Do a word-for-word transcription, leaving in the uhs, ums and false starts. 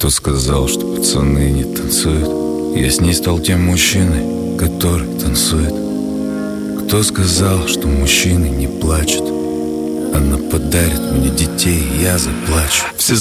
Кто сказал, что пацаны не танцуют? Я с ней стал тем мужчиной, который танцует. Кто сказал, что мужчины не плачут? Она подарит мне детей, я заплачу. Все